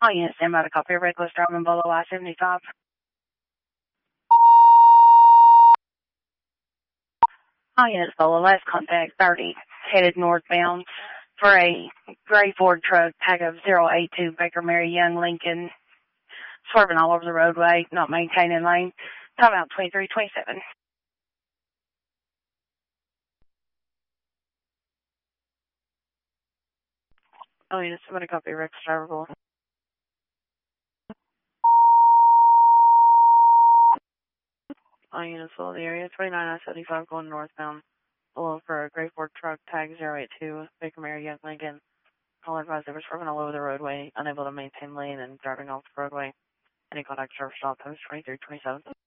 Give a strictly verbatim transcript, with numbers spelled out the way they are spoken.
Oh, yes, stand by to copy. Reckless driving below I seventy-five. Oh, yes, Bolo, last contact thirty, headed northbound for a gray Ford truck, tag of zero eight two Baker Mary Young Lincoln, swerving all over the roadway, not maintaining lane. Time out twenty-three twenty-seven. Oh, yes, I'm going to copy. Reckless driver below. Oh, yes, below the area, twenty-nine I seventy-five going northbound. Below for a gray Ford truck, tag zero eight two Baker Mary Young Lincoln. All advised they were swerving all over the roadway, unable to maintain lane and driving off the roadway. Any contact service stop, post twenty-three twenty-seven.